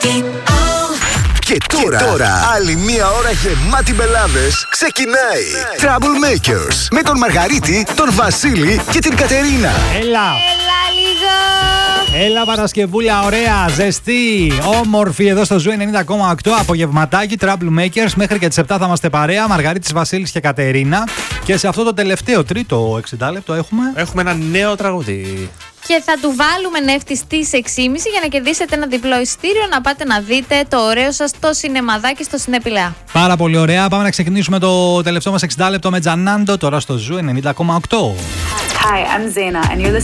Και τώρα, άλλη μία ώρα γεμάτη μπελάδες ξεκινάει. Troublemakers με τον Μαργαρίτη, τον Βασίλη και την Κατερίνα. Έλα λίγο. Έλα Παρασκευούλα, ωραία, ζεστή, όμορφη εδώ στο Ζου 90,8. Απογευματάκι, Troublemakers. Μέχρι και τις 7 θα είμαστε παρέα. Μαργαρίτης, Βασίλης και Κατερίνα. Και σε αυτό το τελευταίο τρίτο 60 λεπτό έχουμε ένα νέο τραγούδι. Και θα του βάλουμε νεύτη στις 6.30 για να κερδίσετε ένα διπλό ειστήριο να πάτε να δείτε το ωραίο σας το σινεμαδάκι στο Σινεπιλέα. Πάρα πολύ ωραία. Πάμε να ξεκινήσουμε το τελευταίο μας 60 λεπτό με Τζανάντο τώρα στο Ζου 90,8. Hi, I'm Zaina and you're listening